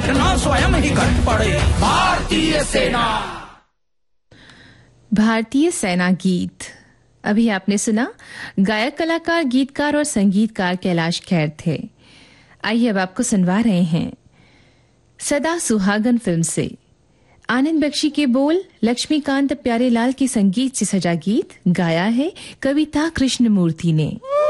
घटना स्वयं ही घट पड़े। भारतीय सेना। भारतीय सेना गीत अभी आपने सुना। गायक, कलाकार, गीतकार और संगीतकार कैलाश खेर थे। आइए अब आपको सुनवा रहे हैं सदा सुहागन फिल्म से आनंद बख्शी के बोल, लक्ष्मीकांत प्यारेलाल के संगीत से सजा गीत गाया है कविता कृष्णमूर्ति ने।